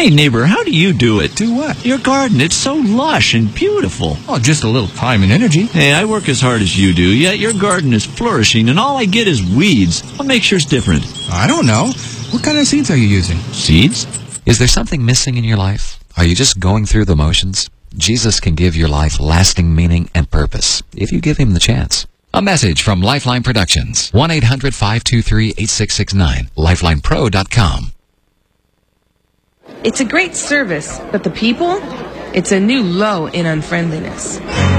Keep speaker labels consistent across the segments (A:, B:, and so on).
A: Hey, neighbor, how do you do it?
B: Do what?
A: Your garden, it's so lush and beautiful.
B: Oh, just a little time and energy.
A: Hey, I work as hard as you do, yet your garden is flourishing, and all I get is weeds. What makes yours different?
B: I don't know. What kind of seeds are you using?
A: Seeds?
C: Is there something missing in your life? Are you just going through the motions? Jesus can give your life lasting meaning and purpose if you give him the chance. A message from Lifeline Productions. 1-800-523-8669. LifelinePro.com.
D: It's a great service, but the people? It's a new low in unfriendliness.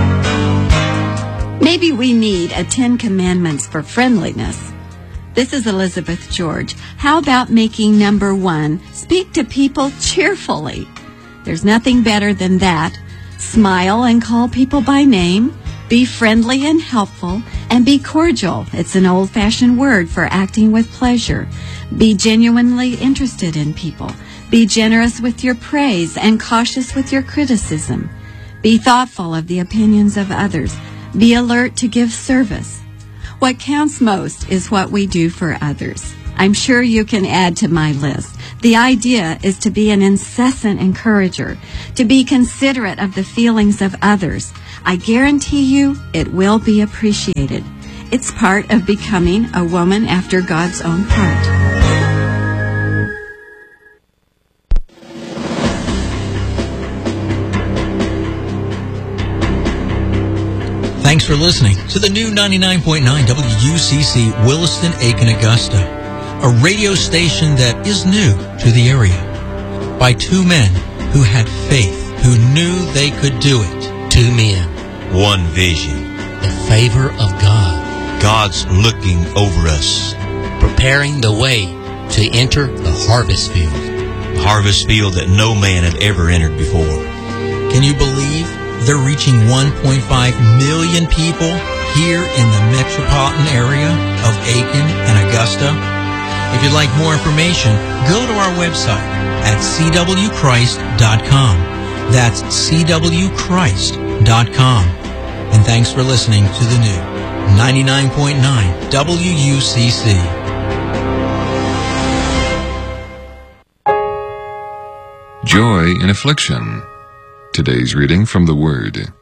E: Maybe we need a 10 commandments for friendliness. This is Elizabeth George. How about making number 1, speak to people cheerfully? There's nothing better than that. Smile and call people by name. Be friendly and helpful. And be cordial. It's an old-fashioned word for acting with pleasure. Be genuinely interested in people. Be generous with your praise and cautious with your criticism. Be thoughtful of the opinions of others. Be alert to give service. What counts most is what we do for others. I'm sure you can add to my list. The idea is to be an incessant encourager, to be considerate of the feelings of others. I guarantee you it will be appreciated. It's part of becoming a woman after God's own heart.
F: Thanks for listening to the new 99.9 WUCC Williston, Aiken, Augusta, a radio station that is new to the area, by two men who had faith, who knew they could do it.
G: Two men.
H: One vision.
G: The favor of God.
H: God's looking over us.
G: Preparing the way to enter the harvest field.
H: The harvest field that no man had ever entered before.
F: Can you believe they're reaching 1.5 million people here in the metropolitan area of Aiken and Augusta? If you'd like more information, go to our website at cwchrist.com. That's cwchrist.com. And thanks for listening to the new 99.9 WUCC.
I: Joy in affliction. Today's reading from the Word.